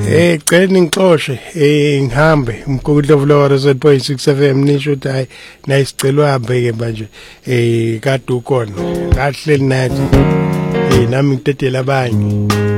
Cela ngixoxe ngihambe umkhulu Flora 7.6 FM nisho ukuthi hayi nayisicelo hambe ke manje kade ukhona ngahleli nathi nami ngidedela abanye